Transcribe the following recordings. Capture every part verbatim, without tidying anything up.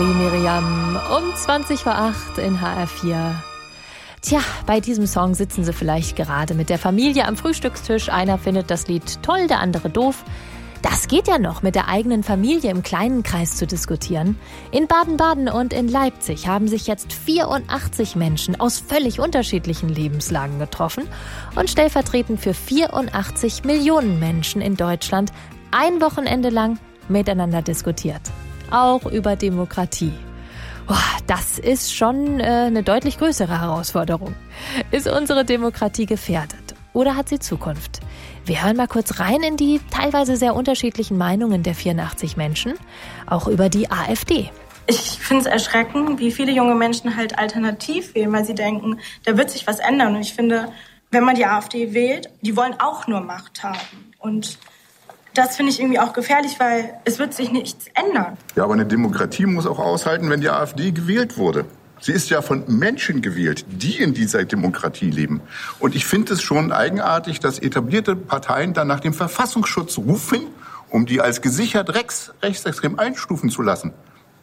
Marie Miriam um zwanzig vor acht in H R vier. Tja, bei diesem Song sitzen Sie vielleicht gerade mit der Familie am Frühstückstisch. Einer findet das Lied toll, der andere doof. Das geht ja noch, mit der eigenen Familie im kleinen Kreis zu diskutieren. In Baden-Baden und in Leipzig haben sich jetzt vierundachtzig Menschen aus völlig unterschiedlichen Lebenslagen getroffen und stellvertretend für vierundachtzig Millionen Menschen in Deutschland ein Wochenende lang miteinander diskutiert. Auch über Demokratie. Boah, das ist schon äh, eine deutlich größere Herausforderung. Ist unsere Demokratie gefährdet oder hat sie Zukunft? Wir hören mal kurz rein in die teilweise sehr unterschiedlichen Meinungen der vierundachtzig Menschen, auch über die AfD. Ich finde es erschreckend, wie viele junge Menschen halt alternativ wählen, weil sie denken, da wird sich was ändern. Und ich finde, wenn man die AfD wählt, die wollen auch nur Macht haben. Und das finde ich irgendwie auch gefährlich, weil es wird sich nichts ändern. Ja, aber eine Demokratie muss auch aushalten, wenn die AfD gewählt wurde. Sie ist ja von Menschen gewählt, die in dieser Demokratie leben. Und ich finde es schon eigenartig, dass etablierte Parteien dann nach dem Verfassungsschutz rufen, um die als gesichert rechts, rechtsextrem einstufen zu lassen.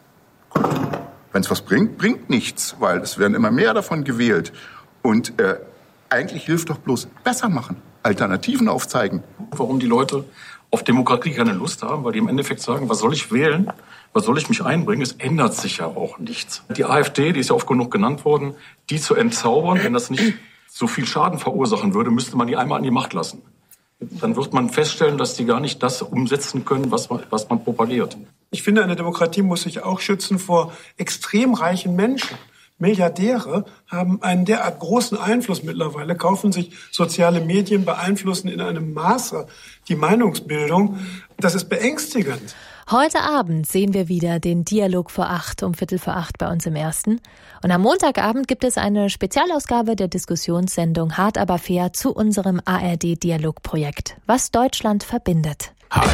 Wenn es was bringt, bringt nichts, weil es werden immer mehr davon gewählt. Und äh, eigentlich hilft doch bloß besser machen, Alternativen aufzeigen. Warum die Leute auf Demokratie keine Lust haben, weil die im Endeffekt sagen, was soll ich wählen? Was soll ich mich einbringen? Es ändert sich ja auch nichts. Die AfD, die ist ja oft genug genannt worden, die zu entzaubern, wenn das nicht so viel Schaden verursachen würde, müsste man die einmal an die Macht lassen. Dann wird man feststellen, dass die gar nicht das umsetzen können, was man, was man propagiert. Ich finde, eine Demokratie muss sich auch schützen vor extrem reichen Menschen. Milliardäre haben einen derart großen Einfluss mittlerweile, kaufen sich soziale Medien, beeinflussen in einem Maße die Meinungsbildung. Das ist beängstigend. Heute Abend sehen wir wieder den Dialog vor acht, um Viertel vor acht bei uns im Ersten. Und am Montagabend gibt es eine Spezialausgabe der Diskussionssendung Hart aber fair zu unserem A R D-Dialogprojekt, was Deutschland verbindet.